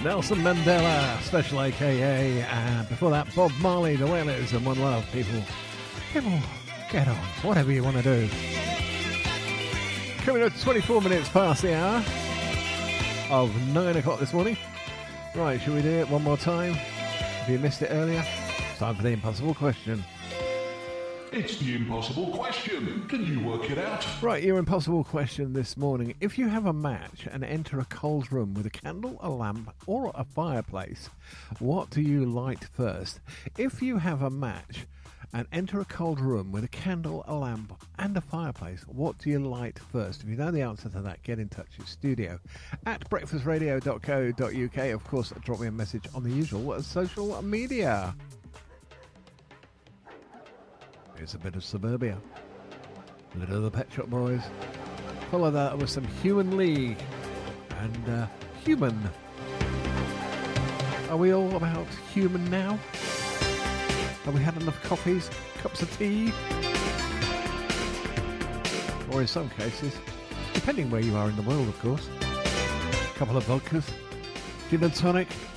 Nelson Mandela, Special AKA, and before that, Bob Marley, The Wailers, and One Love. People, get on, whatever you want to do. Coming up 24 minutes past the hour of 9 o'clock this morning. Right, shall we do it one more time? If you missed it earlier, it's time for the impossible question. It's the impossible question. Can you work it out? Right, your impossible question this morning. If you have a match and enter a cold room with a candle, a lamp, or a fireplace, what do you light first? If you have a match and enter a cold room with a candle, a lamp, and a fireplace, what do you light first? If you know the answer to that, get in touch at studio at breakfastradio.co.uk. Of course, drop me a message on the usual social media. Here's a bit of Suburbia. A little of the Pet Shop Boys. Follow that with some Human League and Human. Are we all about human now? Have we had enough coffees, cups of tea? Or in some cases, depending where you are in the world, of course, a couple of vodkas, gin and tonic,